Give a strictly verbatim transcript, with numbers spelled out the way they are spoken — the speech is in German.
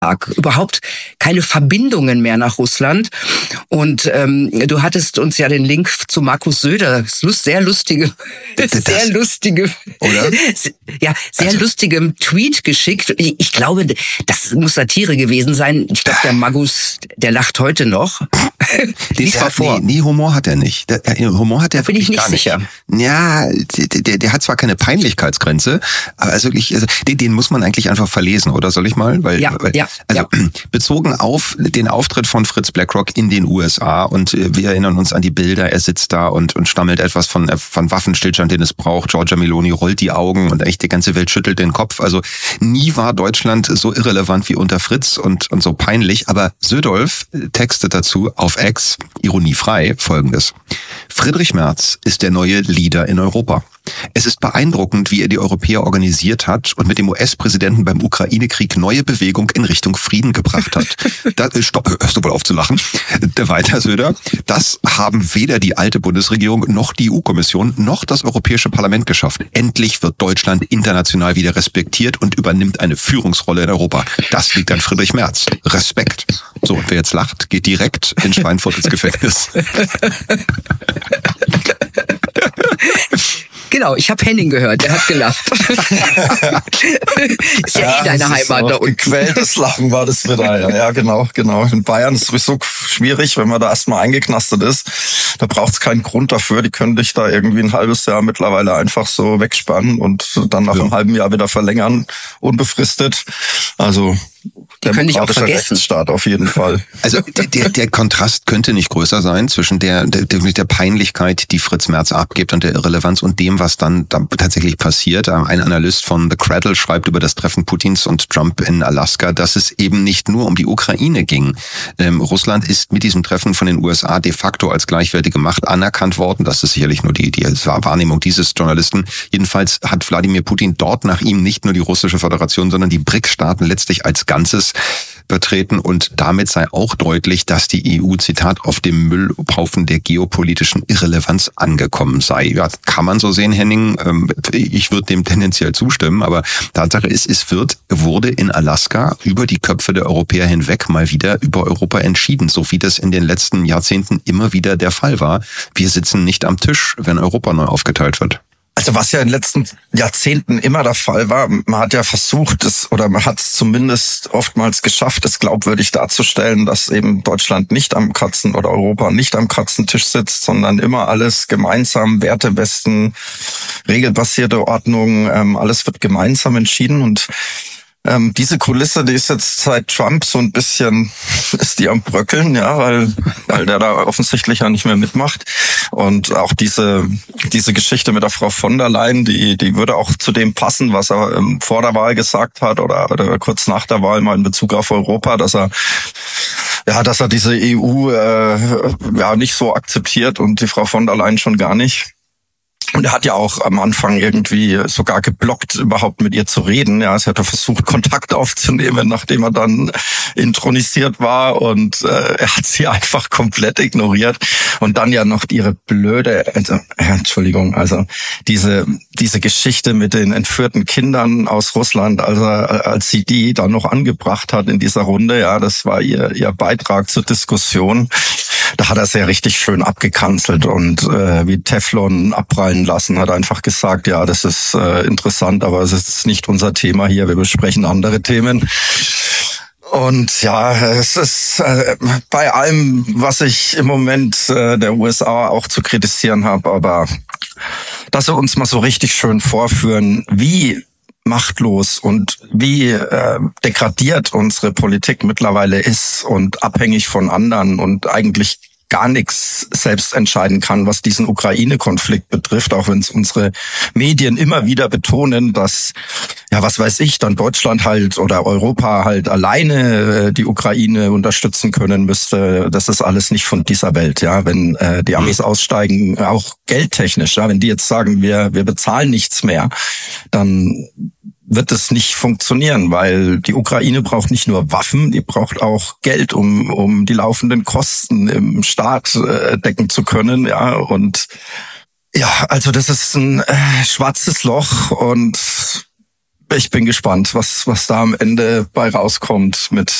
überhaupt keine Verbindungen mehr nach Russland. Und ähm, du hattest uns ja den Link zu Markus Söder, sehr lustige, das, sehr lustige, oder? Ja, sehr also, lustigem Tweet geschickt. Ich, ich glaube, das muss Satire gewesen sein. Ich glaube, der Magus, der lacht heute noch. Lies mal vor. Nee, nee, Humor hat er nicht. Der, der, Humor hat er da bin ich nicht gar nicht sicher. Ja, der, der, der hat zwar keine Peinlichkeitsgrenze, aber also, ich, also den, den muss man eigentlich einfach verlesen, oder soll ich mal? Weil, ja, weil, ja. Also ja. bezogen auf den Auftritt von Fritz Blackrock in den U S A und wir erinnern uns an die Bilder, er sitzt da und, und stammelt etwas von, von Waffenstillstand, den es braucht. Giorgia Meloni rollt die Augen und echt die ganze Welt schüttelt den Kopf. Also nie war Deutschland so irrelevant wie unter Fritz und, und so peinlich. Aber Södolf textet dazu auf X, ironiefrei, Folgendes. Friedrich Merz ist der neue Leader in Europa. Es ist beeindruckend, wie er die Europäer organisiert hat und mit dem U S-Präsidenten beim Ukraine-Krieg neue Bewegung in Richtung Frieden gebracht hat. Da, stopp, hörst du wohl auf zu lachen? Der weiter Söder. Das haben weder die alte Bundesregierung noch die E U-Kommission noch das Europäische Parlament geschafft. Endlich wird Deutschland international wieder respektiert und übernimmt eine Führungsrolle in Europa. Das liegt an Friedrich Merz. Respekt. So, und wer jetzt lacht, geht direkt in Schweinfurt ins Gefängnis. Genau, ich habe Henning gehört, der hat gelacht. Ist ja, ja eh deine Heimat da unten. Gequältes Lachen war das wieder. Ja, genau, genau. In Bayern ist es sowieso schwierig, wenn man da erstmal eingeknastet ist. Da braucht es keinen Grund dafür. Die können dich da irgendwie ein halbes Jahr mittlerweile einfach so wegspannen und dann nach ja. einem halben Jahr wieder verlängern, unbefristet. Also die können dich auch vergessen. Rechtsstaat auf jeden Fall. Also der, der Kontrast könnte nicht größer sein zwischen der, der, der Peinlichkeit, die Fritz Merz abgibt und der Irrelevanz und dem, was dann, dann tatsächlich passiert. Ein Analyst von The Cradle schreibt über das Treffen Putins und Trump in Alaska, dass es eben nicht nur um die Ukraine ging. Ähm, Russland ist mit diesem Treffen von den U S A de facto als gleichwertige Macht anerkannt worden. Das ist sicherlich nur die, die Wahrnehmung dieses Journalisten. Jedenfalls hat Wladimir Putin dort nach ihm nicht nur die Russische Föderation, sondern die B R I C-Staaten letztlich als Ganzes vertreten und damit sei auch deutlich, dass die E U, Zitat, auf dem Müllhaufen der geopolitischen Irrelevanz angekommen sei. Ja, kann man so sehen, Henning. Ich würde dem tendenziell zustimmen, aber Tatsache ist, es wird, wurde in Alaska über die Köpfe der Europäer hinweg mal wieder über Europa entschieden, so wie das in den letzten Jahrzehnten immer wieder der Fall war. Wir sitzen nicht am Tisch, wenn Europa neu aufgeteilt wird. Also was ja in den letzten Jahrzehnten immer der Fall war, man hat ja versucht, es oder man hat es zumindest oftmals geschafft, es glaubwürdig darzustellen, dass eben Deutschland nicht am Katzen oder Europa nicht am Katzentisch sitzt, sondern immer alles gemeinsam, Wertewesten, regelbasierte Ordnung, ähm, alles wird gemeinsam entschieden und Ähm, diese Kulisse, die ist jetzt seit Trump so ein bisschen, ist die am Bröckeln, ja, weil, weil der da offensichtlich ja nicht mehr mitmacht. Und auch diese, diese Geschichte mit der Frau von der Leyen, die, die würde auch zu dem passen, was er ähm, vor der Wahl gesagt hat oder, oder kurz nach der Wahl mal in Bezug auf Europa, dass er, ja, dass er diese E U, äh, ja, nicht so akzeptiert und die Frau von der Leyen schon gar nicht. Und er hat ja auch am Anfang irgendwie sogar geblockt, überhaupt mit ihr zu reden. Ja, es hat er versucht, Kontakt aufzunehmen, nachdem er dann intronisiert war. Und äh, er hat sie einfach komplett ignoriert. Und dann ja noch ihre blöde, also, äh, Entschuldigung, also diese diese Geschichte mit den entführten Kindern aus Russland, also als sie die dann noch angebracht hat in dieser Runde, ja, das war ihr ihr Beitrag zur Diskussion. Da hat er sehr richtig schön abgekanzelt und äh, wie Teflon abprallen lassen, hat einfach gesagt, ja, das ist äh, interessant, aber es ist nicht unser Thema hier, wir besprechen andere Themen. Und ja, es ist äh, bei allem, was ich im Moment äh, der U S A auch zu kritisieren habe, aber dass sie uns mal so richtig schön vorführen, wie machtlos und wie äh, degradiert unsere Politik mittlerweile ist und abhängig von anderen und eigentlich gar nichts selbst entscheiden kann, was diesen Ukraine-Konflikt betrifft, auch wenn es unsere Medien immer wieder betonen, dass, ja, was weiß ich, dann Deutschland halt oder Europa halt alleine die Ukraine unterstützen können müsste. Das ist alles nicht von dieser Welt, ja. Wenn äh, die Amis aussteigen, auch geldtechnisch, ja, wenn die jetzt sagen, wir wir bezahlen nichts mehr, dann wird es nicht funktionieren, weil die Ukraine braucht nicht nur Waffen, die braucht auch Geld, um um die laufenden Kosten im Staat äh, decken zu können, ja. Und ja, also das ist ein äh, schwarzes Loch und Ich bin gespannt, was, was da am Ende bei rauskommt mit